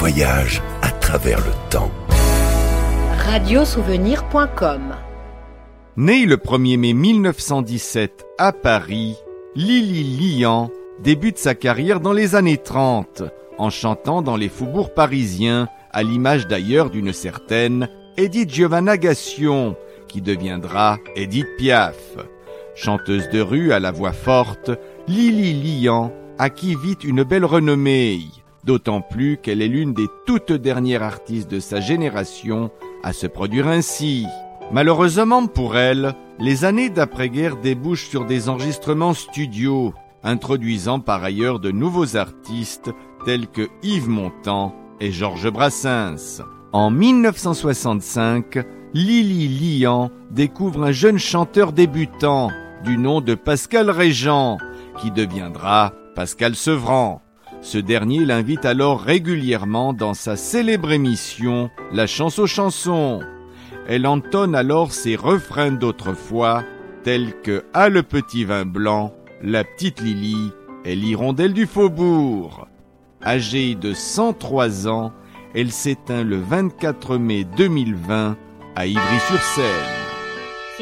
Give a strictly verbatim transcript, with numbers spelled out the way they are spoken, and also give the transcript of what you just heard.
voyage à travers le temps. radiosouvenir point com. Née le premier mai mille neuf cent dix-sept à Paris, Lili Lian débute sa carrière dans les années trente, en chantant dans les faubourgs parisiens, à l'image d'ailleurs d'une certaine Edith Giovanna Gassion, qui deviendra Edith Piaf. Chanteuse de rue à la voix forte, Lili Lian acquit vite une belle renommée, d'autant plus qu'elle est l'une des toutes dernières artistes de sa génération à se produire ainsi. Malheureusement pour elle, les années d'après-guerre débouchent sur des enregistrements studio, introduisant par ailleurs de nouveaux artistes tels que Yves Montand et Georges Brassens. En mille neuf cent soixante-cinq, Lili Lian découvre un jeune chanteur débutant du nom de Pascal Régent, qui deviendra Pascal Sevran. Ce dernier l'invite alors régulièrement dans sa célèbre émission La Chance aux chansons. Elle entonne alors ses refrains d'autrefois, tels que « Ah le petit vin blanc »,« La petite Lili » et « l'hirondelle du faubourg ». Âgée de cent trois ans, elle s'éteint le vingt-quatre mai deux mille vingt à Ivry-sur-Seine.